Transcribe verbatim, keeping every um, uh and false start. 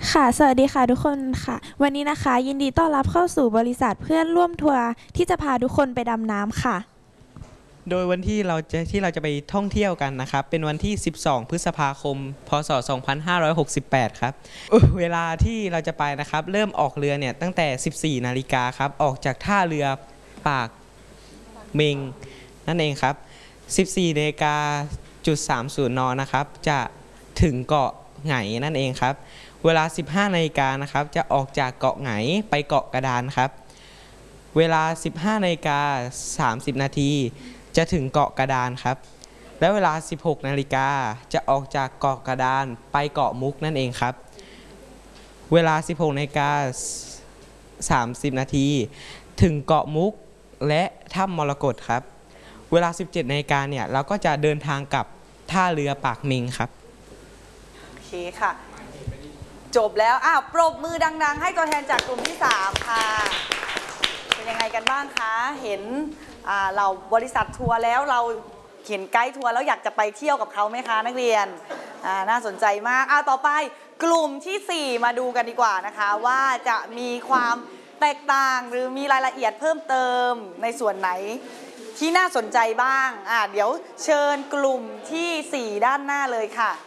ค่ะสวัสดีค่ะทุกคนค่ะวันนี้นะคะยินดีต้อนรับเข้าสู่บริษัทเพื่อนร่วมทัวร์ที่จะพาทุกคนไปดำน้ำค่ะโดยวันที่เราจะที่เราจะไปท่องเที่ยวกันนะครับเป็นวันที่สิบสองพฤษภาคมพศสองพันห้าร้อยหกสิบแปดครับเวลาที่เราจะไปนะครับเริ่มออกเรือเนี่ยตั้งแต่สิบสี่นาฬิกาครับออกจากท่าเรือปากเมงนั่นเองครับสิบสี่นาฬิกาจุดสามสิบนนะครับจะถึงเกาะไหงนั่นเองครับเวลาสิบห้านาฬิกานะครับจะออกจากเกาะไหงไปเกาะกระดานครับเวลาสิบห้านาฬิกาสามสิบนาทีจะถึงเกาะกระดานครับและเวลาสิบหกนาฬิกาจะออกจากเกาะกระดานไปเกาะมุกนั่นเองครับเวลาสิบหกนาฬิกาสามสิบนาทีถึงเกาะมุกและถ้ำมรกตครับเวลาสิบเจ็ดนาฬิกาเนี่ยเราก็จะเดินทางกลับท่าเรือปากเมงครับโอเคค่ะจบแล้วอ้าวปรบมือดังๆให้ตัวแทนจากกลุ่มที่สามค่ะเป็นยังไงกันบ้างคะเห็นเราบริษัททัวร์แล้วเราเห็นไกด์ทัวร์แล้วอยากจะไปเที่ยวกับเขาไหมคะนักเรียนน่าสนใจมากอ้าวต่อไปกลุ่มที่สี่มาดูกันดีกว่านะคะว่าจะมีความแตกต่างหรือมีรายละเอียดเพิ่มเติมในส่วนไหนที่น่าสนใจบ้างอ่าเดี๋ยวเชิญกลุ่มที่สี่ด้านหน้าเลยค่ะ